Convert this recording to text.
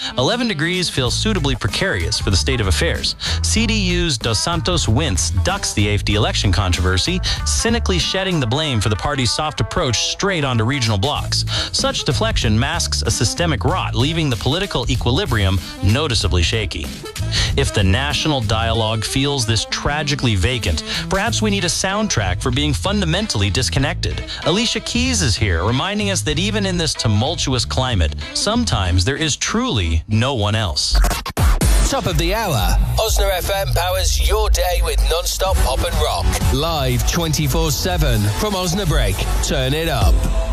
11 degrees feels suitably precarious for the state of affairs. CDU's Dos Santos Wince ducks the AFD election controversy, cynically shedding the blame for the party's soft approach straight onto regional blocs. Such deflection masks a systemic rot, leaving the political equilibrium noticeably shaky. If the national dialogue feels this tragically vacant, perhaps we need a soundtrack for being fundamentally disconnected. Alicia Keys is here, reminding us that even in this tumultuous climate, sometimes there is truly no one else. Top of the hour. Osna FM powers your day with non-stop pop and rock. Live 24/7 from Osnabrück. Turn it up.